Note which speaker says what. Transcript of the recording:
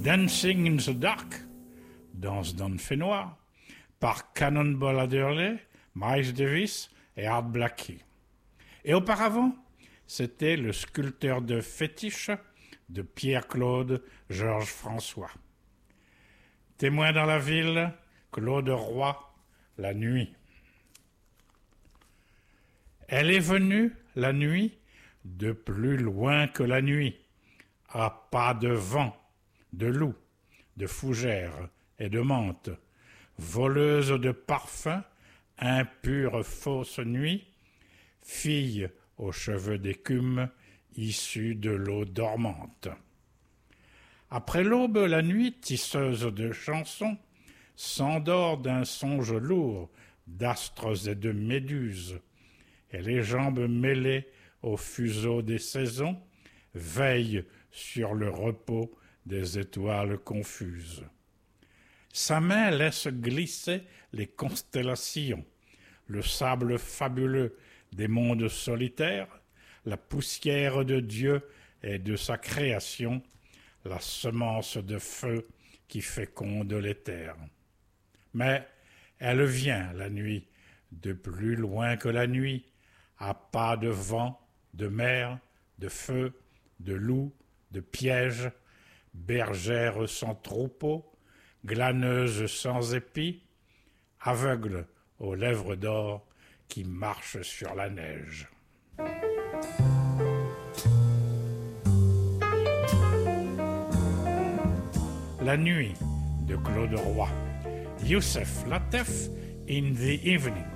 Speaker 1: Dancing in the Dark, Danse dans le fait noir, par Cannonball Adderley, Miles Davis et Art Blakey. Et auparavant, c'était le sculpteur de fétiche de Pierre-Claude Georges François. Témoin dans la ville, Claude Roy, la nuit. Elle est venue, la nuit, de plus loin que la nuit, à pas de vent, de loup, de fougères et de menthe, voleuse de parfums, impure fausse nuit, fille aux cheveux d'écume, issue de l'eau dormante. Après l'aube, la nuit, tisseuse de chansons, s'endort d'un songe lourd d'astres et de méduses, et les jambes mêlées au fuseau des saisons veillent sur le repos des étoiles confuses. Sa main laisse glisser les constellations, le sable fabuleux des mondes solitaires, la poussière de Dieu et de sa création, la semence de feu qui féconde l'éther. Mais elle vient, la nuit, de plus loin que la nuit, à pas de vent, de mer, de feu, de loup, de piège, bergère sans troupeau, glaneuse sans épis, aveugle aux lèvres d'or qui marche sur la neige. La nuit de Claude Roy. Youssef Lateef in the Evening.